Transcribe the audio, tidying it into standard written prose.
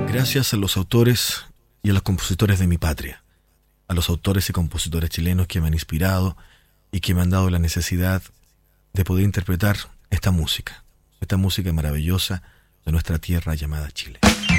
Gracias a los autores y a los compositores de mi patria, a los autores y compositores chilenos que me han inspirado y que me han dado la necesidad de poder interpretar esta música maravillosa de nuestra tierra llamada Chile.